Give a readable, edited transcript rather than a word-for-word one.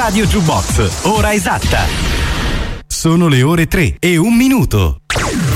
Radio Jukebox, ora esatta. Sono le ore 3:01.